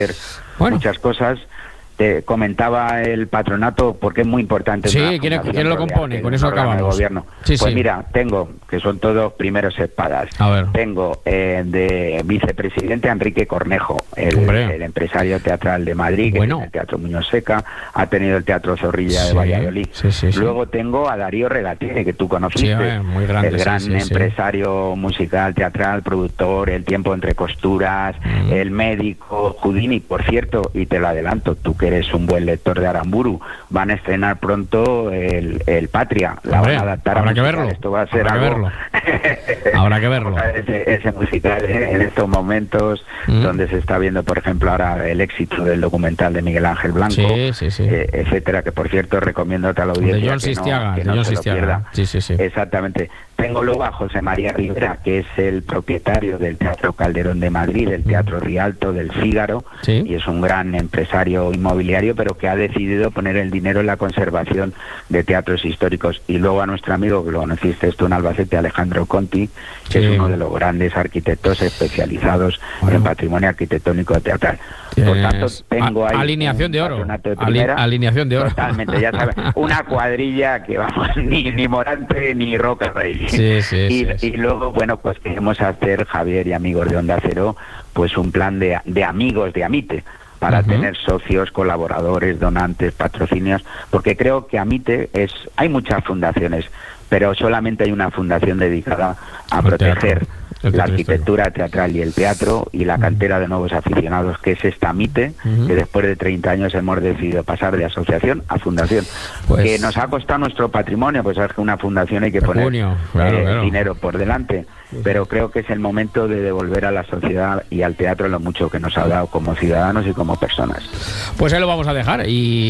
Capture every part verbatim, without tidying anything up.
bueno. muchas cosas. Te comentaba el patronato porque es muy importante. Sí, ¿quién, ¿quién lo compone? Con eso acabamos. Gobierno. Sí, pues sí. mira, tengo, que son todos primeros espadas. A ver. Tengo eh, de vicepresidente a Enrique Cornejo, el, el empresario teatral de Madrid, bueno. que es el Teatro Muñoz Seca, ha tenido el Teatro Zorrilla sí, de Valladolid. Sí, sí, sí. Luego tengo a Darío Regatini, que tú conociste, sí, ver, muy grande, el gran sí, sí, empresario sí. musical, teatral, productor, El tiempo entre costuras, mm. el médico, Houdini, por cierto, y te lo adelanto, tú que eres un buen lector de Aramburu, van a estrenar pronto el, el Patria, la Hombre, van a adaptar habrá a que verlo, esto va a ser habrá algo... que verlo. habrá que verlo. Ese, ese musical ¿eh? en estos momentos mm. donde se está viendo, por ejemplo, ahora el éxito del documental de Miguel Ángel Blanco, sí, sí, sí. Eh, etcétera, que por cierto recomiendo a la audiencia de John que Sistiaga, no, que de no John se lo Sistiaga. pierda. Sí, sí, sí. Exactamente. Tengo luego a José María Rivera, que es el propietario del Teatro Calderón de Madrid, del Teatro Rialto, del Fígaro, ¿sí? y es un gran empresario inmobiliario, pero que ha decidido poner el dinero en la conservación de teatros históricos. Y luego a nuestro amigo, que lo conociste tú en Albacete, Alejandro Conti, que sí. es uno de los grandes arquitectos especializados bueno. en patrimonio arquitectónico teatral. Por tanto, tengo ahí alineación de oro. De primera, alineación de oro. Totalmente, ya sabes, una cuadrilla que vamos, ni, ni Morante ni Roca Rey. Sí, sí, y, sí, sí. y luego, bueno, pues queremos hacer, Javier y amigos de Onda Cero, pues un plan de, de amigos de Amite, para uh-huh. tener socios, colaboradores, donantes, patrocinios, porque creo que Amite es, hay muchas fundaciones, pero solamente hay una fundación dedicada a el proteger teatro. La arquitectura teatral y el teatro y la cantera de nuevos aficionados, que es esta Amite, uh-huh. que después de treinta años hemos decidido pasar de asociación a fundación, pues, que nos ha costado nuestro patrimonio, pues es que una fundación hay que poner junio, claro, eh, claro. dinero por delante, pero creo que es el momento de devolver a la sociedad y al teatro lo mucho que nos ha dado como ciudadanos y como personas. Pues ahí lo vamos a dejar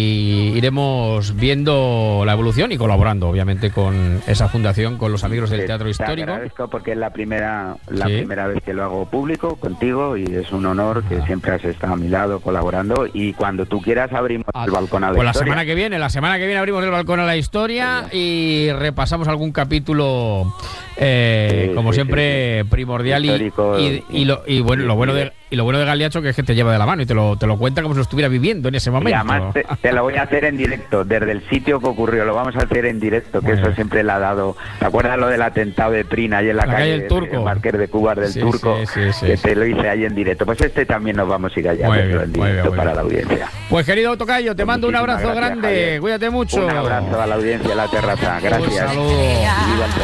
y iremos viendo la evolución y colaborando, obviamente, con esa fundación, con los amigos del Teatro Histórico. Te agradezco porque es la primera la sí. primera vez que lo hago público contigo y es un honor que ah. siempre has estado a mi lado colaborando, y cuando tú quieras abrimos ah. el balcón a la pues historia. Pues la semana que viene, la semana que viene abrimos el balcón a la historia sí. y repasamos algún capítulo eh, sí, como sí, siempre sí, sí. primordial y, y, y, lo, y bueno, lo bueno de y lo bueno de Galiacho que es que te lleva de la mano y te lo, te lo cuenta como si lo estuviera viviendo en ese momento. Y además te, te lo voy a hacer en directo, desde el sitio que ocurrió, lo vamos a hacer en directo, que bueno. eso siempre le ha dado. ¿Te acuerdas lo del atentado de Prina ahí en la, la calle, calle del Turco? El Marqués de Cuba del sí, Turco, sí, sí, sí, que sí. te lo hice ahí en directo. Pues este también nos vamos a ir allá a verlo en directo bien, para bien. la audiencia. Pues querido Tocayo, te pues mando un abrazo gracias, grande, Javier. Cuídate mucho. Un abrazo a la audiencia, a la terraza, gracias. Un saludo.